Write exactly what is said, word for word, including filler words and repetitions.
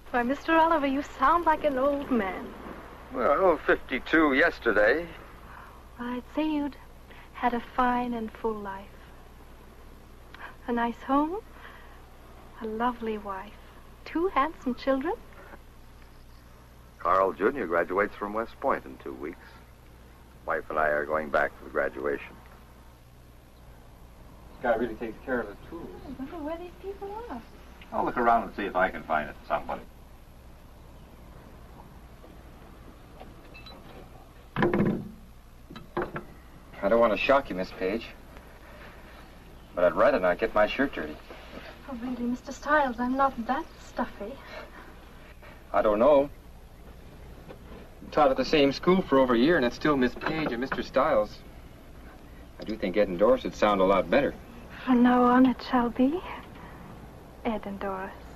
Why, Mister Oliver, you sound like an old man. Well, fifty-two yesterday. Well, I'd say you'd had a fine and full life. A nice home, a lovely wife, two handsome children. Carl Junior graduates from West Point in two weeks. Wife and I are going back for the graduation. This guy really takes care of his tools. I wonder where these people are. I'll look around and see if I can find it somebody. I don't want to shock you, Miss Page, but I'd rather not get my shirt dirty. Oh, really, Mister Stiles, I'm not that stuffy. I don't know. Taught at the same school for over a year, and it's still Miss Page and Mister Stiles. I do think Ed and Doris would sound a lot better. From now on, it shall be Ed and Doris.